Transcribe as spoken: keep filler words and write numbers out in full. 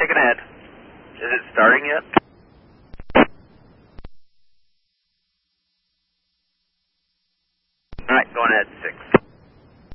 Looking ahead. Is it starting yet? Alright, going ahead, six.